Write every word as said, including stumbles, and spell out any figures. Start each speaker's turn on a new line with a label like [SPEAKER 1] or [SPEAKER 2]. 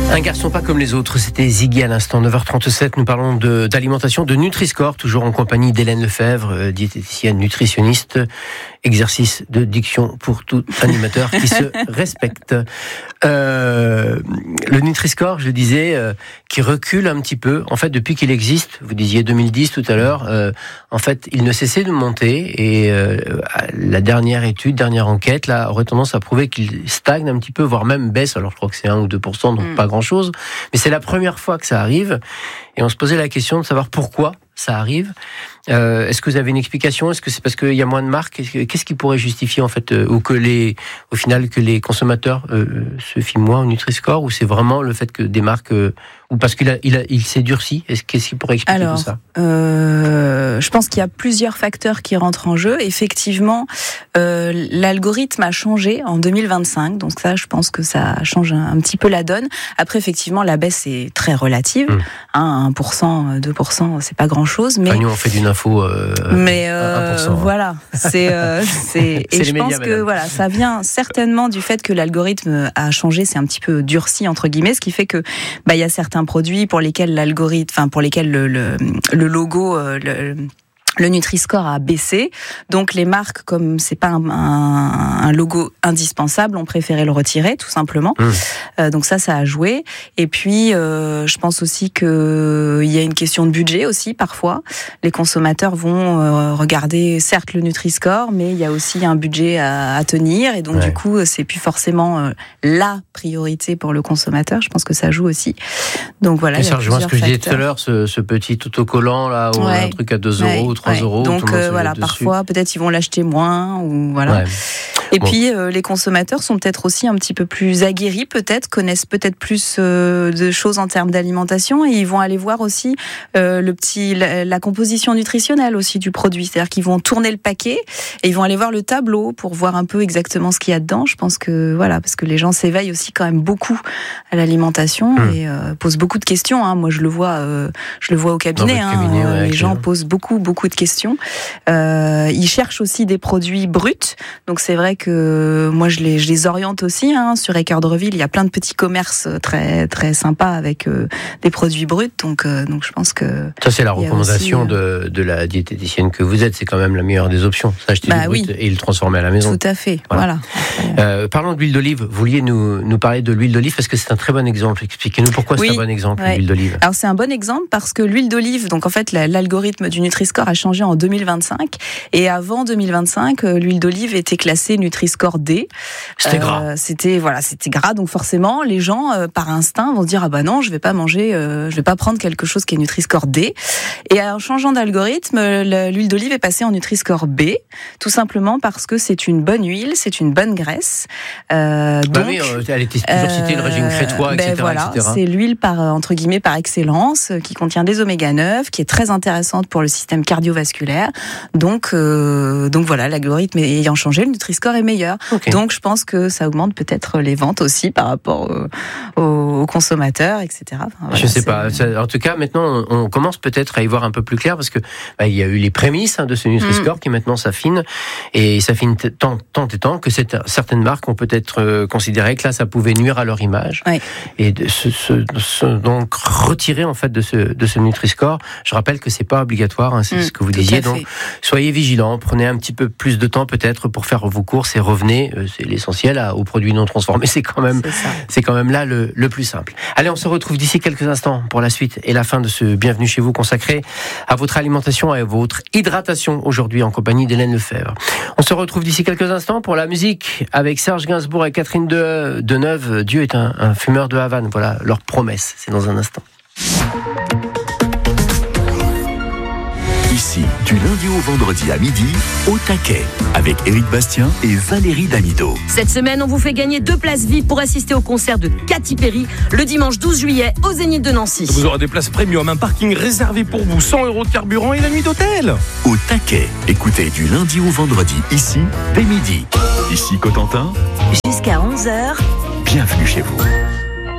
[SPEAKER 1] Un garçon pas comme les autres, c'était Ziggy à l'instant, neuf heures trente-sept, nous parlons de, d'alimentation, de Nutri-Score, toujours en compagnie d'Hélène Lefebvre, euh, diététicienne, nutritionniste, exercice de diction pour tout animateur qui se respecte. Euh, le Nutri-Score, je le disais, euh, qui recule un petit peu, en fait depuis qu'il existe, vous disiez deux mille dix tout à l'heure, euh, en fait il ne cessait de monter et euh, la dernière étude, dernière enquête, là, aurait tendance à prouver qu'il stagne un petit peu, voire même baisse, alors je crois que c'est un ou deux pour cent, donc mmh. pas grand chose, mais c'est la première fois que ça arrive, et on se posait la question de savoir pourquoi ça arrive. Euh, est-ce que vous avez une explication ? Est-ce que c'est parce qu'il y a moins de marques ? Qu'est-ce qui pourrait justifier en fait, euh, ou que les, au final, que les consommateurs euh, se fient moins au Nutri-Score, ou c'est vraiment le fait que des marques, euh, ou parce qu'il a, il a, il s'est durci ? Est-ce qu'est-ce qui pourrait expliquer
[SPEAKER 2] Alors,
[SPEAKER 1] tout ça ?
[SPEAKER 2] euh, je pense qu'il y a plusieurs facteurs qui rentrent en jeu. Effectivement, euh, l'algorithme a changé en deux mille vingt-cinq, donc ça, je pense que ça change un, un petit peu la donne. Après, effectivement, la baisse est très relative, mmh. hein, un pour cent, deux pour cent, c'est pas grand-chose, mais
[SPEAKER 1] enfin, nous on fait d'une info. Euh,
[SPEAKER 2] mais euh, un pour cent, hein. Voilà, c'est, euh, c'est... et je pense médias, que madame. Voilà, ça vient certainement du fait que l'algorithme a changé, c'est un petit peu durci entre guillemets, ce qui fait que bah il y a certains produits pour lesquels l'algorithme, enfin pour lesquels le le, le logo euh, le, Le Nutri-Score a baissé, donc les marques, comme c'est pas un, un, un logo indispensable, ont préféré le retirer, tout simplement. Mmh. Euh, donc ça, ça a joué. Et puis, euh, je pense aussi que il y a une question de budget aussi parfois. Les consommateurs vont euh, regarder certes le Nutri-Score, mais il y a aussi un budget à, à tenir, et donc ouais. du coup, c'est plus forcément euh, la priorité pour le consommateur. Je pense que ça joue aussi. Donc voilà.
[SPEAKER 1] Et ça rejoint ce que je disais tout à l'heure, ce, ce petit autocollant là, où ouais. on a un truc à deux euros ou trois. Ouais. Euros,
[SPEAKER 2] donc euh, voilà, parfois peut-être ils vont l'acheter moins ou voilà. Ouais. Et bon. puis euh, les consommateurs sont peut-être aussi un petit peu plus aguerris, peut-être connaissent peut-être plus euh, de choses en termes d'alimentation, et ils vont aller voir aussi euh, le petit la, la composition nutritionnelle aussi du produit. C'est-à-dire qu'ils vont tourner le paquet et ils vont aller voir le tableau pour voir un peu exactement ce qu'il y a dedans. Je pense que voilà, parce que les gens s'éveillent aussi quand même beaucoup à l'alimentation mmh. et euh, posent beaucoup de questions. Hein. Moi je le vois, euh, je le vois au cabinet. Hein. cabinet ouais, les gens posent beaucoup beaucoup de questions. Euh, ils cherchent aussi des produits bruts, donc c'est vrai que moi je les, je les oriente aussi hein, sur Équeurdreville, il y a plein de petits commerces très, très sympas avec euh, des produits bruts, donc, euh, donc je pense que...
[SPEAKER 1] Ça c'est la recommandation aussi, euh... de, de la diététicienne que vous êtes, c'est quand même la meilleure des options, s'acheter bah, du brut oui. et le transformer à la maison.
[SPEAKER 2] Tout à fait, voilà. voilà.
[SPEAKER 1] Euh, parlons de l'huile d'olive, vous vouliez nous, nous parler de l'huile d'olive parce que c'est un très bon exemple, expliquez-nous pourquoi oui. c'est un bon exemple ouais. l'huile d'olive.
[SPEAKER 2] Alors c'est un bon exemple parce que l'huile d'olive, donc en fait la, l'algorithme du Nutri-Score a changé en deux mille vingt-cinq, et avant deux mille vingt-cinq, l'huile d'olive était classée Nutri-Score D.
[SPEAKER 1] C'était euh, gras.
[SPEAKER 2] C'était voilà, c'était gras, donc forcément les gens euh, par instinct vont se dire ah bah non, je vais pas manger, euh, je vais pas prendre quelque chose qui est Nutri-Score D. Et en changeant d'algorithme, l'huile d'olive est passée en Nutri-Score B, tout simplement parce que c'est une bonne huile, c'est une bonne graisse. Euh,
[SPEAKER 1] bah
[SPEAKER 2] donc,
[SPEAKER 1] oui, elle était toujours citée euh, le régime crétois, et cetera,
[SPEAKER 2] ben voilà,
[SPEAKER 1] et cetera.
[SPEAKER 2] C'est l'huile par entre guillemets par excellence, qui contient des oméga neuf, qui est très intéressante pour le système cardiovasculaire. Donc, euh, donc voilà, l'algorithme ayant changé, le Nutri-Score est meilleur. Okay. Donc, je pense que ça augmente peut-être les ventes aussi par rapport aux, aux consommateurs, et cetera. Enfin, voilà,
[SPEAKER 1] je sais pas. Ça, en tout cas, maintenant, on commence peut-être à y voir un peu plus clair parce que bah, il y a eu les prémices hein, de ce Nutri-Score mmh. qui maintenant s'affine et s'affine tant, tant et tant que cette, certaines marques ont peut-être euh, considéré que là, ça pouvait nuire à leur image oui. et de se, se, se donc retirer en fait de ce de ce Nutri-Score. Je rappelle que c'est pas obligatoire, hein, c'est mmh, ce que vous disiez. Donc, soyez vigilants, prenez un petit peu plus de temps peut-être pour faire vos courses et revenez. Euh, c'est l'essentiel à, aux produits non transformés. C'est quand même, c'est, c'est quand même là le, le plus simple. Allez, on se retrouve d'ici quelques instants pour la suite et la fin de ce Bienvenue chez vous consacré à votre alimentation et à votre hydratation aujourd'hui en compagnie d'Hélène Lefebvre. On se retrouve d'ici quelques instants pour la musique avec Serge Gainsbourg et Catherine de, Deneuve. Dieu est un, un fumeur de Havane. Voilà leur promesse. C'est dans un instant.
[SPEAKER 3] Ici, du lundi au vendredi à midi, au taquet, avec Éric Bastien et Valérie Damido.
[SPEAKER 4] Cette semaine, on vous fait gagner deux places V I P pour assister au concert de Katy Perry le dimanche douze juillet au Zénith de Nancy.
[SPEAKER 5] Vous aurez des places premium, un parking réservé pour vous, cent euros de carburant et la nuit d'hôtel.
[SPEAKER 3] Au taquet, écoutez du lundi au vendredi, ici, dès midi. Ici Cotentin.
[SPEAKER 4] Jusqu'à onze heures.
[SPEAKER 3] Bienvenue chez vous.